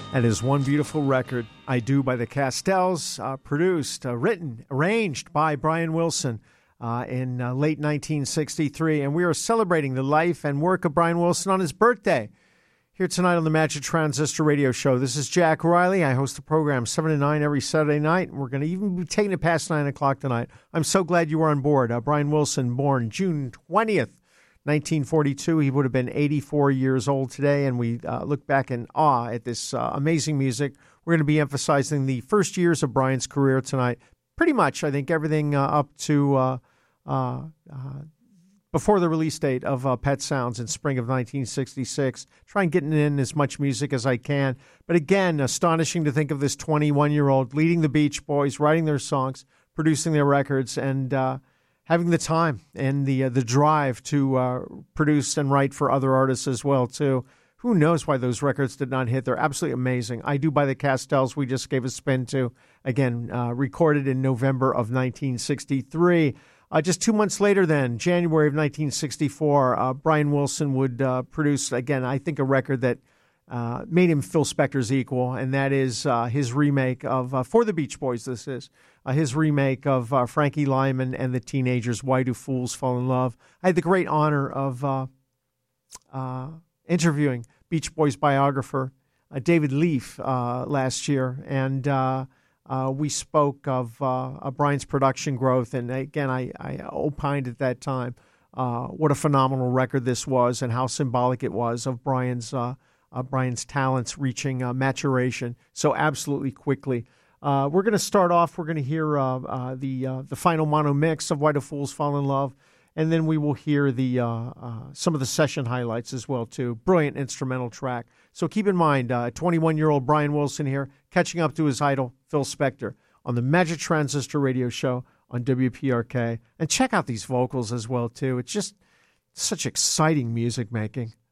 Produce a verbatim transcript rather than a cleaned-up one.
That is one beautiful record, I Do by the Castells, uh, produced, uh, written, arranged by Brian Wilson uh, in uh, late nineteen sixty-three. And we are celebrating the life and work of Brian Wilson on his birthday here tonight on the Magic Transistor Radio Show. This is Jack Riley. I host the program seven to nine every Saturday night, and we're going to even be taking it past nine o'clock tonight. I'm so glad you were on board. Uh, Brian Wilson, born June twentieth, nineteen forty-two. He would have been eighty-four years old today, and we uh, look back in awe at this uh, amazing music. We're going to be emphasizing the first years of Brian's career tonight. Pretty much, I think, everything uh, up to uh, uh, uh, before the release date of uh, Pet Sounds in spring of nineteen sixty-six. Try and getting in as much music as I can. But again, astonishing to think of this twenty-one-year-old leading the Beach Boys, writing their songs, producing their records, and uh, having the time and the uh, the drive to uh, produce and write for other artists as well, too. Who knows why those records did not hit? They're absolutely amazing. I Do by the Castells, we just gave a spin to, again, uh, recorded in November of nineteen sixty-three. Uh, just two months later then, January of nineteen sixty-four, uh, Brian Wilson would uh, produce, again, I think a record that uh, made him Phil Spector's equal, and that is uh, his remake of, uh, for the Beach Boys this is, Uh, his remake of uh, Frankie Lyman and the Teenagers, Why Do Fools Fall in Love. I had the great honor of uh, uh, interviewing Beach Boys biographer uh, David Leaf uh, last year, and uh, uh, we spoke of, uh, of Brian's production growth, and again, I, I opined at that time uh, what a phenomenal record this was and how symbolic it was of Brian's, uh, uh, Brian's talents reaching uh, maturation so absolutely quickly. Uh, we're going to start off, we're going to hear uh, uh, the uh, the final mono mix of Why Do Fools Fall in Love, and then we will hear the uh, uh, some of the session highlights as well, too. Brilliant instrumental track. So keep in mind, uh, twenty-one-year-old Brian Wilson here, catching up to his idol, Phil Spector, on the Magic Transistor Radio Show on W P R K. And check out these vocals as well, too. It's just such exciting music making.